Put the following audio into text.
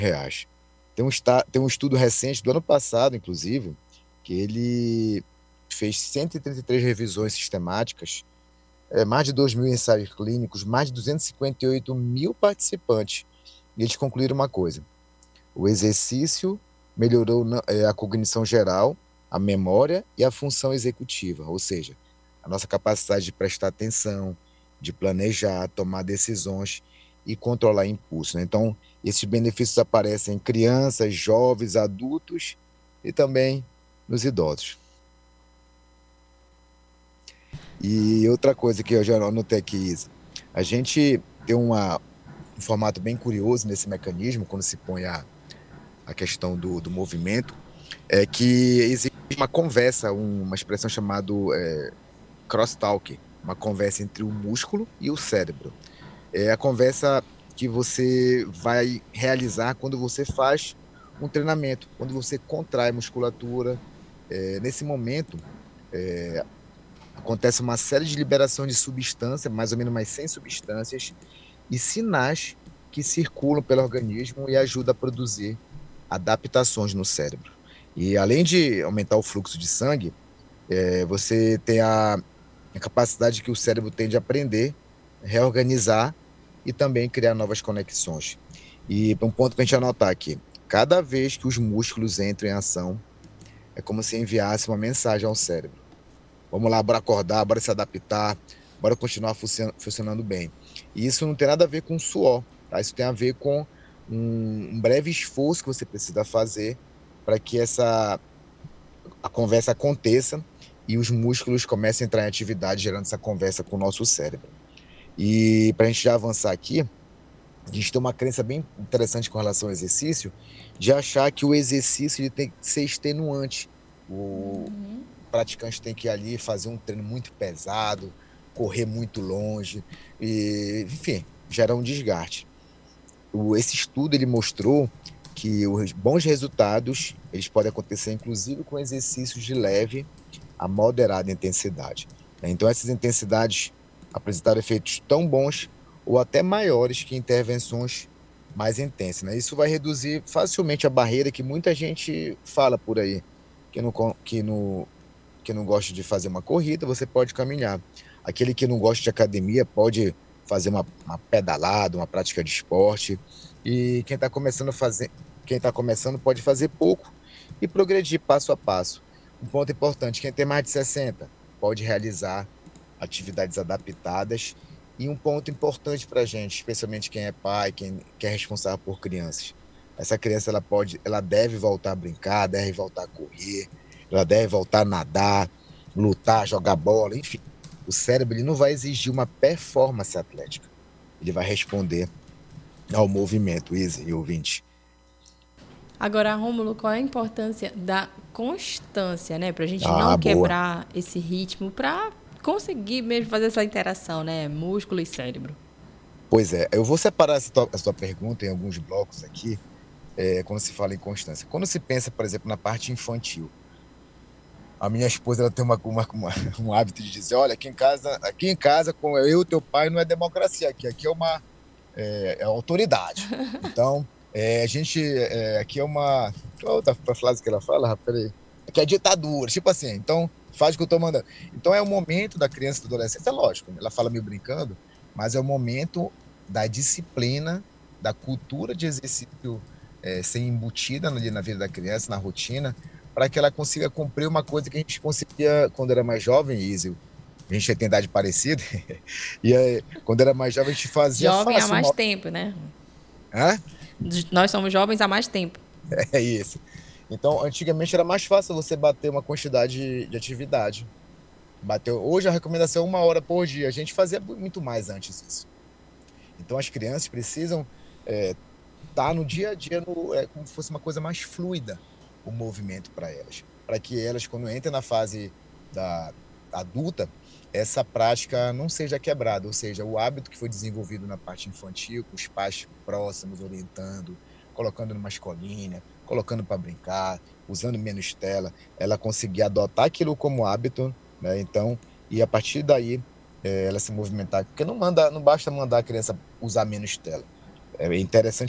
reais. Tem um estudo recente do ano passado, inclusive, que ele fez 133 revisões sistemáticas, mais de 2 mil ensaios clínicos, mais de 258 mil participantes. E eles concluíram uma coisa: o exercício melhorou a cognição geral, a memória e a função executiva, ou seja, a nossa capacidade de prestar atenção, de planejar, tomar decisões e controlar impulso, né? Então, esses benefícios aparecem em crianças, jovens, adultos e também nos idosos. E outra coisa que eu já anotei aqui, Isa, a gente tem um formato bem curioso nesse mecanismo, quando se põe a questão do movimento, é que existe uma conversa, uma expressão chamada crosstalk, uma conversa entre o músculo e o cérebro. É a conversa que você vai realizar quando você faz um treinamento, quando você contrai musculatura. Nesse momento, acontece uma série de liberação de substâncias, mais ou menos umas 100 substâncias, e sinais que circulam pelo organismo e ajudam a produzir adaptações no cérebro. E além de aumentar o fluxo de sangue, você tem a capacidade que o cérebro tem de aprender, reorganizar e também criar novas conexões. E um ponto para a gente anotar aqui: cada vez que os músculos entram em ação, é como se enviasse uma mensagem ao cérebro. Vamos lá, bora acordar, bora se adaptar, bora continuar funcionando bem. E isso não tem nada a ver com suor, tá? Isso tem a ver com um breve esforço que você precisa fazer para que a conversa aconteça e os músculos comecem a entrar em atividade, gerando essa conversa com o nosso cérebro. E para a gente já avançar aqui, a gente tem uma crença bem interessante com relação ao exercício, de achar que o exercício ele tem que ser extenuante. O praticante tem que ir ali fazer um treino muito pesado, correr muito longe, e, enfim, gera um desgaste. Esse estudo ele mostrou que os bons resultados eles podem acontecer inclusive com exercícios de leve a moderada intensidade. Então essas intensidades apresentaram efeitos tão bons ou até maiores que intervenções mais intensas, né? Isso vai reduzir facilmente a barreira que muita gente fala por aí, que não gosta de fazer uma corrida, você pode caminhar. Aquele que não gosta de academia pode fazer uma pedalada, uma prática de esporte. E quem está começando pode fazer pouco e progredir passo a passo. Um ponto importante: quem tem mais de 60 pode realizar atividades adaptadas. E um ponto importante para a gente, especialmente quem é pai, quem é responsável por crianças: essa criança ela deve voltar a brincar, deve voltar a correr, ela deve voltar a nadar, lutar, jogar bola, enfim. O cérebro ele não vai exigir uma performance atlética, ele vai responder ao movimento, Isa e ouvinte. Agora, Rômulo, qual é a importância da constância, né? Pra gente Ah, não boa. quebrar esse ritmo, pra conseguir mesmo fazer essa interação, né? Músculo e cérebro. Pois é, eu vou separar essa tua pergunta em alguns blocos aqui, quando se fala em constância. Quando se pensa, por exemplo, na parte infantil, a minha esposa ela tem um hábito de dizer: olha, aqui em casa, com eu e teu pai, não é democracia, aqui é autoridade. Então, a gente, aqui é uma. Qual é outra frase que ela fala, rapaz? Peraí. Aqui é ditadura, tipo assim, então faz o que eu tô mandando. Então é o momento da criança e do adolescente, é lógico, ela fala meio brincando, mas é o momento da disciplina, da cultura de exercício ser embutida ali na vida da criança, na rotina, para que ela consiga cumprir uma coisa que a gente conseguia quando era mais jovem, Izzy. A gente tem idade parecida, e aí, quando era mais jovem a gente fazia Jovem há fácil mais uma. tempo, né? Hã? Nós somos jovens há mais tempo. É isso. Então, antigamente era mais fácil você bater uma quantidade de atividade. Hoje a recomendação é 1 hora por dia. A gente fazia muito mais antes isso. Então as crianças precisam estar no dia a dia, como se fosse uma coisa mais fluida, o movimento para elas. Para que elas, quando entrem na fase da adulta, essa prática não seja quebrada. Ou seja, o hábito que foi desenvolvido na parte infantil, com os pais próximos, orientando, colocando numa escolinha, colocando para brincar, usando menos tela, ela conseguir adotar aquilo como hábito, né? Então, e a partir daí ela se movimentar, porque não basta mandar a criança usar menos tela. É interessante